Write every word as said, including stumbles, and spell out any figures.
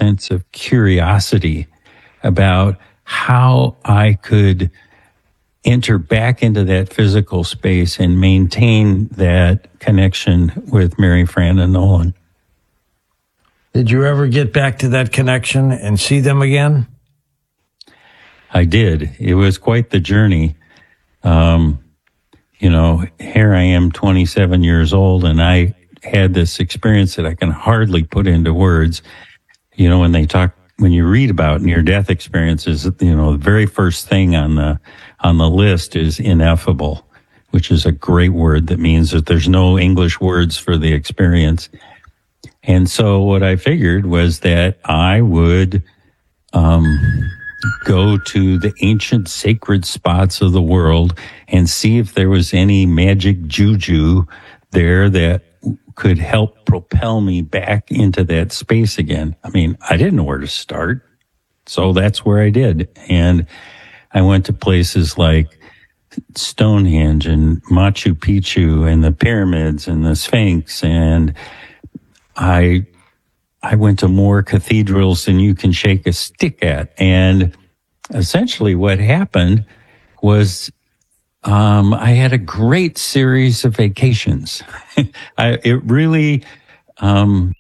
sense of curiosity about how I could enter back into that physical space and maintain that connection with Mary Fran and Nolan. Did you ever get back to that connection and see them again? I did. It was quite the journey. Um, you know, here I am, twenty-seven years old, and I had this experience that I can hardly put into words. You know, when they talk, when you read about near-death experiences, you know, the very first thing on the on the list is ineffable, which is a great word that means that there's no English words for the experience. And so what I figured was that I would um, go to the ancient sacred spots of the world and see if there was any magic juju there that could help propel me back into that space again. I mean, I didn't know where to start, so that's where I did. And I went to places like Stonehenge and Machu Picchu and the pyramids and the Sphinx, and I I went to more cathedrals than you can shake a stick at. And essentially what happened was um, I had a great series of vacations. I, it really um,